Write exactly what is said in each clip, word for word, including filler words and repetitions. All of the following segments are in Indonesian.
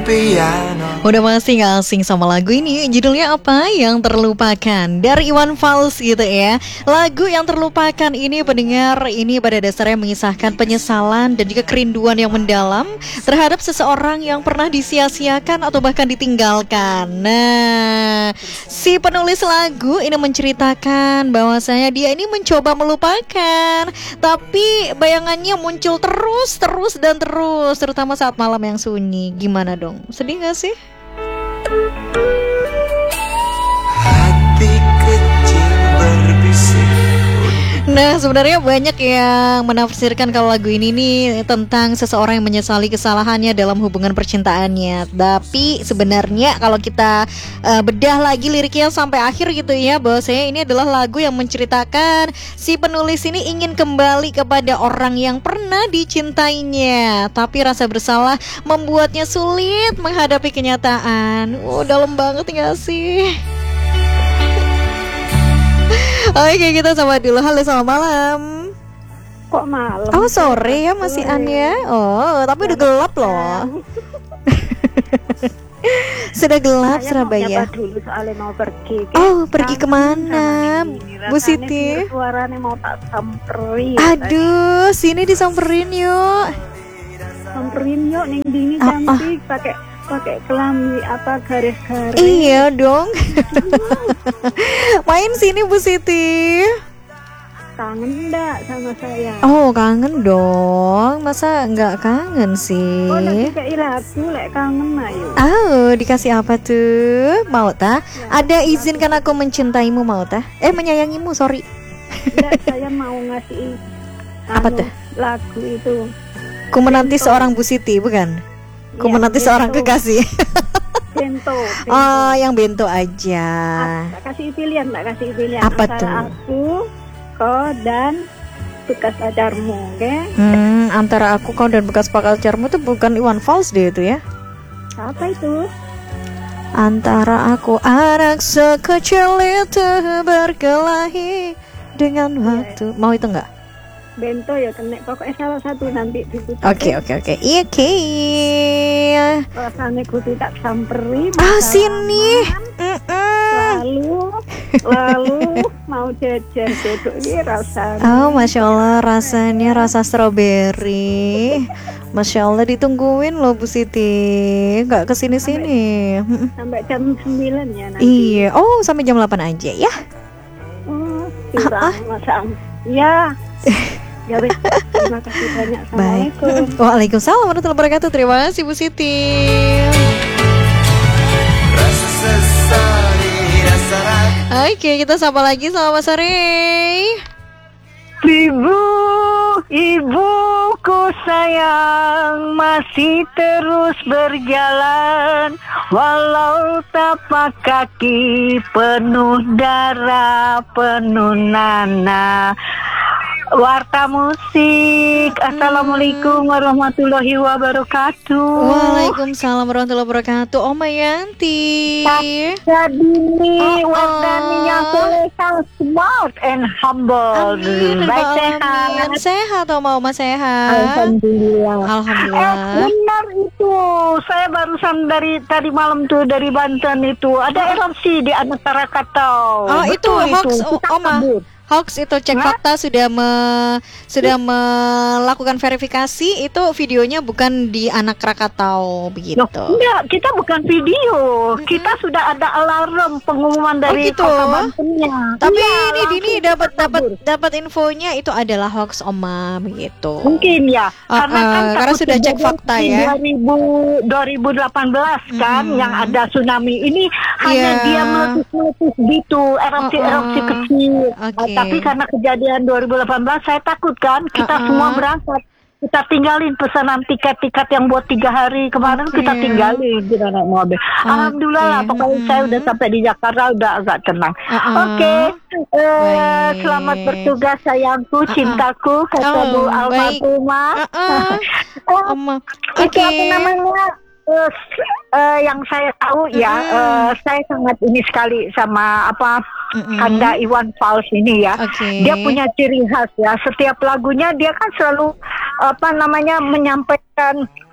Udah masih gak asing sama lagu ini? Judulnya apa? Yang Terlupakan, dari Iwan Fals gitu ya. Lagu Yang Terlupakan ini, pendengar, ini pada dasarnya mengisahkan penyesalan dan juga kerinduan yang mendalam terhadap seseorang yang pernah disia-siakan atau bahkan ditinggalkan. Nah, si penulis lagu ini menceritakan bahwasanya dia ini mencoba melupakan, tapi bayangannya muncul terus, terus dan terus, terutama saat malam yang sunyi. Gimana dong? Sedih gak sih? Hati kecil berbisik. Nah, sebenarnya banyak yang menafsirkan kalau lagu ini nih tentang seseorang yang menyesali kesalahannya dalam hubungan percintaannya. Tapi sebenarnya kalau kita uh, bedah lagi liriknya sampai akhir gitu ya, bahwasanya ini adalah lagu yang menceritakan si penulis ini ingin kembali kepada orang yang pernah dicintainya, tapi rasa bersalah membuatnya sulit menghadapi kenyataan. Oh, dalam banget gak sih? Oke, kita sama dulu. Halo, selamat malam. Kok malam? Oh, sore ya, masih an ya. Oh, tapi udah gelap loh. Sudah gelap Surabaya. Dulu soalnya mau pergi. Oh, pergi kemana, Bu Siti? Suaranya mau tak samperin. Aduh, sini disamperin yuk. Samperin yuk, ning dini cantik, pakai pakai kelambi apa garis-garis. Iya dong. Main sini Bu Siti. Kangen enggak sama saya? Oh, kangen dong. Masa nggak kangen sih? Oh, nanti kayak lagu lek kangen ayo. Oh, dikasih apa tuh? Mau tah? Ya, ada izinkan aku mencintaimu, mau tah? Eh, menyayangimu, sorry. Enggak, saya mau ngasih apa anu, tuh? Lagu itu. Ku menanti bento. Seorang Bu Siti, bukan? Ku ya, menanti bento. Seorang kekasih. Bento, bento. Oh, yang bento aja. Tak kasih pilihan, tak kasih pilihan. Apa antara tuh? Aku, kau dan bekas pacarmu, oke? Okay? Hmm, antara aku, kau dan bekas pacarmu itu bukan Iwan Fals deh itu ya? Apa itu? Antara aku, anak sekecil itu berkelahi dengan waktu. Yeah. Mau itu enggak? Bento ya kena, pokoknya salah satu nanti diputus. Oke oke oke. Iya oke. Rasanya kudu tak samperi. Ah sini. Lalu lalu mau jajar dodok ini rasanya. Oh, masya Allah, rasanya rasa stroberi. Masya Allah, ditungguin loh Bu Siti. Nggak kesini sini. Sampai jam sembilan ya nanti. Iya. Oh, sampai jam delapan aja ya. Oh, kurang masang. Ya. Ya, terima kasih banyak. Assalamualaikum. Waalaikumsalam warahmatullahi wabarakatuh. Terima kasih Bu Siti. Oke, kita sapa lagi. Selamat sore. Ibu, ibuku sayang, masih terus berjalan, walau tapak kaki penuh darah, penuh nanah. Warta musik. Assalamualaikum warahmatullahi wabarakatuh. Waalaikumsalam warahmatullahi wabarakatuh. Oma Yanti. Jadi ini oh, Wardani yang solehah, smart and humble. Amin. Baik sehat. Sehat Oma, Oma sehat. Alhamdulillah. Alhamdulillah. Eh, benar itu. Saya barusan dari tadi malam tuh dari Banten itu ada erupsi di Anantara Krakatau. Oh, betul itu hoax itu. Oma. Hoax itu, cek Hah? Fakta sudah me, sudah melakukan verifikasi, itu videonya bukan di Anak Krakatau begitu. Loh, enggak, kita bukan video, mm-hmm. kita sudah ada alarm pengumuman dari oh, gitu? Kota Bantennya. Tapi ya, ini Dini dapat dapat dapat infonya itu adalah hoax Oma begitu. Mungkin ya, uh, karena kan uh, karena sudah cek fakta ya. dua ribu delapan belas kan mm-hmm. yang ada tsunami ini hanya yeah. dia meletus-meletus gitu, erupsi-erupsi uh, uh. kecil. Okay. Tapi karena kejadian dua ribu delapan belas saya takut kan, kita uh-uh. semua berangkat. Kita tinggalin pesanan tiket-tiket yang buat tiga hari kemarin okay. kita tinggalin kita naik mobil. Okay. Alhamdulillah lah, pokoknya mm-hmm. saya udah sampai di Jakarta udah agak tenang. Uh-uh. Oke, okay. uh, selamat bertugas sayangku, uh-uh. cintaku, kata oh, Bu almarhumah. Uh-uh. uh, Oke. Okay. Itu apa namanya? Uh, uh, yang saya tahu mm-hmm. ya, uh, saya sangat ini sekali sama apa mm-hmm. Anda Iwan Fals ini ya. Okay. Dia punya ciri khas ya. Setiap lagunya dia kan selalu apa namanya menyampaikan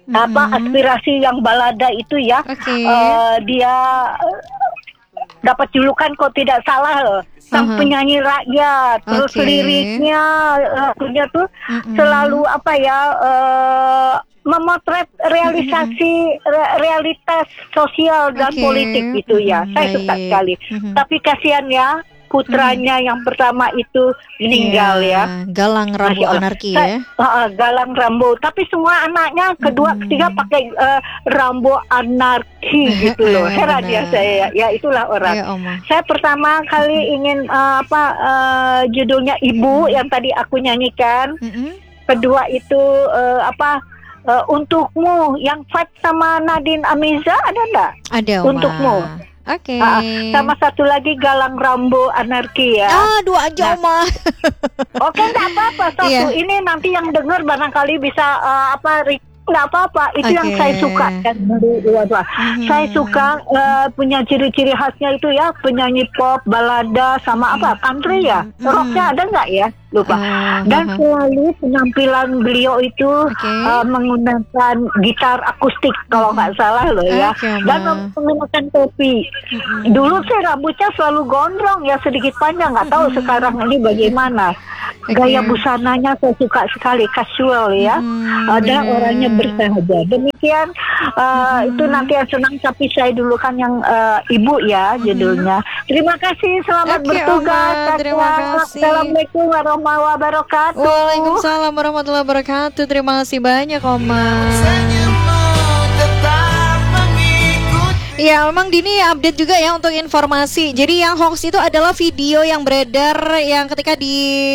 apa Mm-mm. aspirasi yang balada itu ya. Oke. Eh, dia eh, dapat julukan kok tidak salah loh, sang Aha. penyanyi rakyat. Terus Oke. liriknya lagunya tuh Mm-mm. selalu apa ya, eh, memotret realisasi re- realitas sosial dan Oke. politik gitu ya. Mm, Saya suka baik. sekali. Mhm. Tapi kasihan ya, putranya yang pertama itu meninggal Iya, ya. Galang Rambo Masya Allah. Anarki Sa- ya. uh, uh, Galang Rambo. Tapi semua anaknya kedua, Mm-mm. ketiga pakai uh, Rambo Anarki gitu loh. Heran ya Benar. saya. Ya itulah orang. Ya Oma. Saya pertama kali ingin uh, apa uh, judulnya Ibu yang tadi aku nyanyikan. Mm-mm. Kedua itu uh, apa uh, Untukmu yang fight sama Nadine Amiza, ada enggak? Ada Oma. Untukmu. Oke. Uh, sama satu lagi Galang Rambo Anarki ya. Ah, dua aja Nah. Oma. Oke, nggak apa-apa. Satu Iya. ini nanti yang dengar barangkali bisa uh, apa re- nggak apa-apa. Itu yang Oke. saya suka kan dari dua-dua. Mhm. Saya suka uh, punya ciri-ciri khasnya itu ya, penyanyi pop, balada, sama apa country ya. Mhm. Rocknya ada nggak ya? Lupa. Ah, Dan aha. selalu penampilan beliau itu Oke. uh, menggunakan gitar akustik kalau nggak salah loh ya. Oke, Ma. Dan menggunakan topi. Mhm. Dulu sih rambutnya selalu gondrong ya, sedikit panjang. Nggak tahu sekarang ini bagaimana. Oke. Gaya busananya saya suka sekali, casual ya. Hmm, Ada benar. orangnya bersahaja. Demikian uh, itu nanti yang senang, tapi saya dulu kan yang uh, ibu ya judulnya. Terima kasih, selamat Oke, bertugas. Oma, terima Kakak. kasih. Assalamualaikum warahmatullahi wabarakatuh. Waalaikumsalam warahmatullahi wabarakatuh. Terima kasih banyak Oma. Senyummu tetap mengikut. Ya, memang Dini update juga ya untuk informasi. Jadi yang hoax itu adalah video yang beredar yang ketika di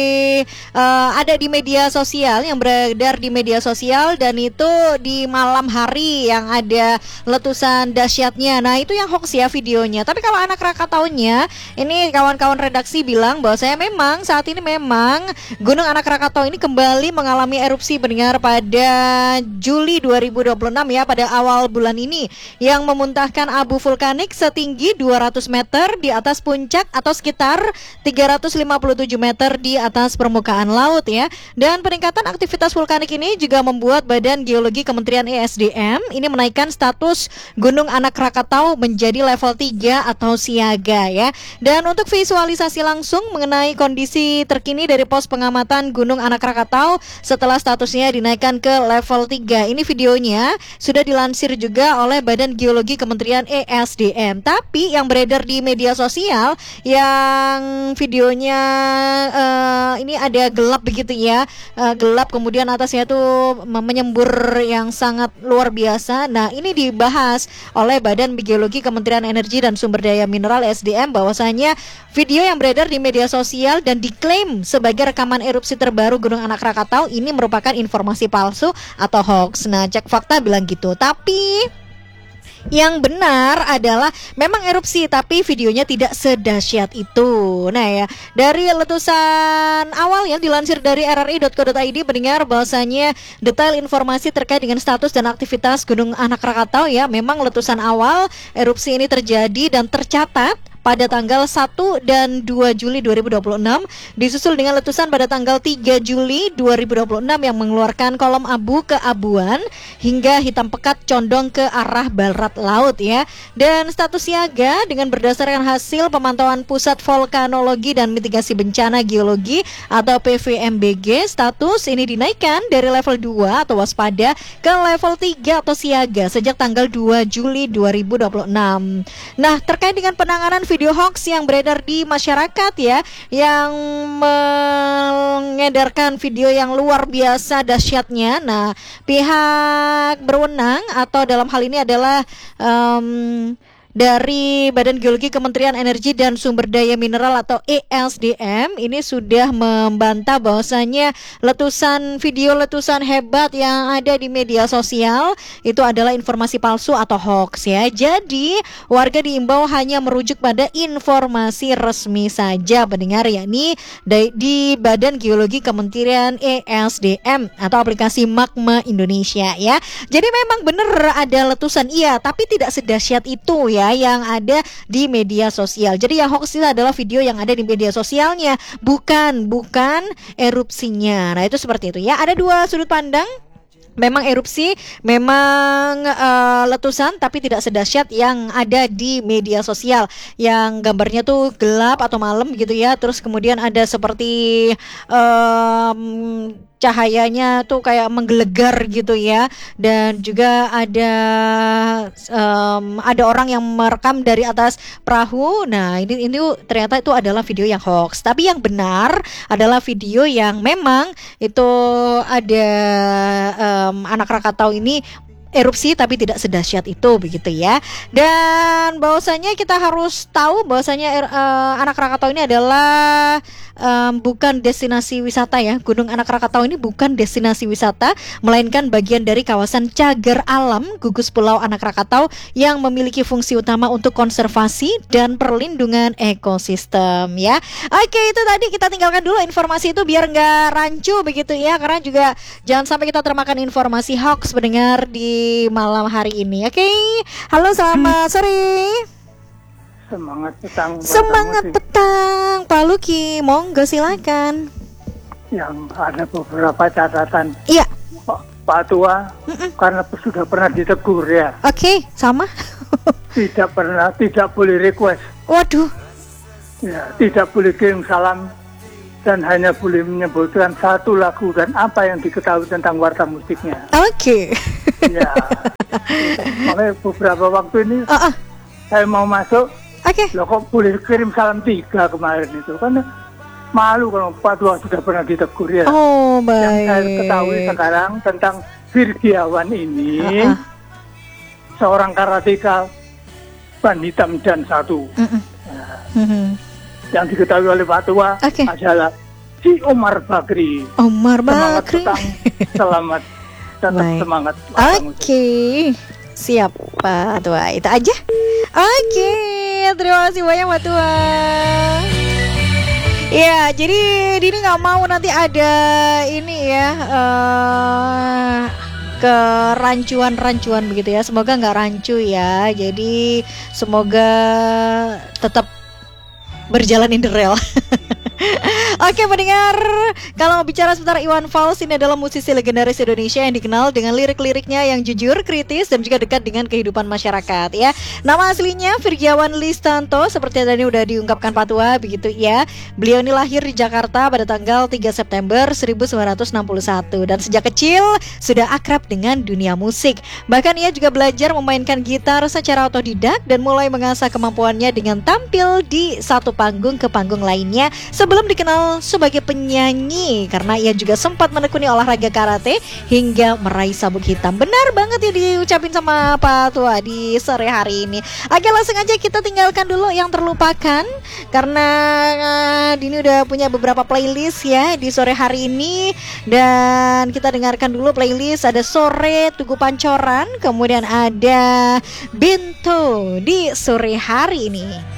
eh, ada di media sosial, yang beredar di media sosial, dan itu di malam hari yang ada letusan dahsyatnya. Nah, itu yang hoax ya videonya. Tapi kalau anak Krakataunya, ini kawan-kawan redaksi bilang bahwa saya memang saat ini memang Gunung Anak Krakatau ini kembali mengalami erupsi pendengar pada Juli dua ribu dua puluh enam ya, pada awal bulan ini, yang memuntahkan abu vulkanik setinggi dua ratus meter di atas puncak atau sekitar tiga ratus lima puluh tujuh meter di atas permukaan laut ya. Dan peningkatan aktivitas vulkanik ini juga membuat Badan Geologi Kementerian E S D M ini menaikkan status Gunung Anak Krakatau menjadi level tiga atau siaga ya. Dan untuk visualisasi langsung mengenai kondisi terkini dari pos pengamatan Gunung Anak Krakatau setelah statusnya dinaikkan ke level tiga, ini videonya sudah dilansir juga oleh Badan Geologi Kementerian E S D M. Tapi yang beredar di media sosial yang videonya eh, ini ada gelap begitu ya, eh, gelap kemudian atasnya tuh menyembur yang sangat luar biasa. Nah, ini dibahas oleh Badan Geologi Kementerian Energi dan Sumber Daya Mineral E S D M bahwasanya video yang beredar di media sosial dan diklaim sebagai rekaman erupsi terbaru Gunung Anak Krakatau ini merupakan informasi palsu atau hoax. Nah, cek fakta bilang gitu. Tapi yang benar adalah memang erupsi, tapi videonya tidak sedahsyat itu. Nah ya, dari letusan awal yang dilansir dari r r i dot co dot i d mendengar bahwasanya detail informasi terkait dengan status dan aktivitas Gunung Anak Krakatau ya, memang letusan awal erupsi ini terjadi dan tercatat pada tanggal satu dan dua Juli dua ribu dua puluh enam, disusul dengan letusan pada tanggal tiga Juli dua ribu dua puluh enam yang mengeluarkan kolom abu keabuan hingga hitam pekat condong ke arah barat laut ya. Dan status siaga dengan berdasarkan hasil pemantauan Pusat Vulkanologi dan Mitigasi Bencana Geologi atau P V M B G, status ini dinaikkan dari level dua atau waspada ke level tiga atau siaga sejak tanggal dua Juli dua ribu dua puluh enam. Nah, terkait dengan penanganan video hoax yang beredar di masyarakat ya, yang mengedarkan video yang luar biasa dahsyatnya. Nah, pihak berwenang atau dalam hal ini adalah um, dari Badan Geologi Kementerian Energi dan Sumber Daya Mineral atau E S D M ini sudah membantah bahwasanya letusan video letusan hebat yang ada di media sosial itu adalah informasi palsu atau hoax ya. Jadi warga diimbau hanya merujuk pada informasi resmi saja pendengar, yakni di Badan Geologi Kementerian E S D M atau aplikasi Magma Indonesia ya. Jadi memang benar ada letusan iya, tapi tidak sedahsyat itu ya yang ada di media sosial. Jadi yang hoax itu adalah video yang ada di media sosialnya, bukan bukan erupsinya. Nah, itu seperti itu ya. Ada dua sudut pandang Memang erupsi, memang uh, letusan, tapi tidak sedahsyat yang ada di media sosial, yang gambarnya tuh gelap atau malam gitu ya. Terus kemudian ada seperti um, cahayanya tuh kayak menggelegar gitu ya, dan juga ada um, ada orang yang merekam dari atas perahu. Nah ini ini ternyata itu adalah video yang hoax, tapi yang benar adalah video yang memang itu ada um, anak Krakatau ini erupsi tapi tidak sedahsyat itu begitu ya. Dan bahwasanya kita harus tahu bahwasanya er, uh, anak Krakatau ini adalah um, bukan destinasi wisata ya. Gunung Anak Krakatau ini bukan destinasi wisata, melainkan bagian dari kawasan cagar alam gugus Pulau Anak Krakatau yang memiliki fungsi utama untuk konservasi dan perlindungan ekosistem ya. Oke, itu tadi kita tinggalkan dulu informasi itu biar nggak rancu begitu ya, karena juga jangan sampai kita termakan informasi hoax mendengar di malam hari ini. Oke, halo selamat sore. Semangat petang. Semangat petang, Pak Luki, monggo silakan. Yang ada beberapa catatan. Iya. Pak, Pak Tua, Mm-mm. karena sudah pernah ditegur ya. Oke, sama. Tidak pernah, tidak boleh request. Waduh. Ya, tidak boleh kirim salam dan hanya boleh menyebutkan satu lagu dan apa yang diketahui tentang warta musiknya. Oke. Ya. Makanya beberapa waktu ini uh-uh. saya mau masuk. Oke. Loh kok boleh kirim salam tiga kemarin itu? Karena malu kalau Pak Tua sudah pernah ditegur ya. Oh, baik. Yang saya ketahui sekarang tentang Virgiawan ini, uh-uh. seorang karateka ban hitam dan satu. Uh-uh. Nah, uh-huh. Yang diketahui oleh Pak Tua okay. adalah si Omar Bakri. Omar Semangat Bakri. Petang, selamat, tetap baik. Semangat. Oke, okay. Siap Pak Tua. Itu aja. Oke, okay. Terima kasih banyak Pak Tua. Ya, jadi Dini nggak mau nanti ada ini ya. Uh, kerancuan-rancuan begitu ya. Semoga nggak rancu ya. Jadi semoga tetap berjalan in the rail. Oke pendengar, kalau bicara seputar Iwan Fals, ini adalah musisi legendaris Indonesia yang dikenal dengan lirik-liriknya yang jujur, kritis, dan juga dekat dengan kehidupan masyarakat ya. Nama aslinya Virgiawan Listanto, seperti yang tadi udah diungkapkan Pak Tua begitu ya. Beliau ini lahir di Jakarta pada tanggal tiga September seribu sembilan ratus enam puluh satu dan sejak kecil sudah akrab dengan dunia musik. Bahkan ia juga belajar memainkan gitar secara otodidak dan mulai mengasah kemampuannya dengan tampil di satu panggung ke panggung lainnya sebelum dikenal sebagai penyanyi, karena ia juga sempat menekuni olahraga karate hingga meraih sabuk hitam. Benar banget ya diucapin sama Pak Tua di sore hari ini. Oke, langsung aja kita tinggalkan dulu yang terlupakan, karena uh, Dini udah punya beberapa playlist ya di sore hari ini. Dan kita dengarkan dulu playlist, ada Sore Tugu Pancoran, kemudian ada Bento di sore hari ini.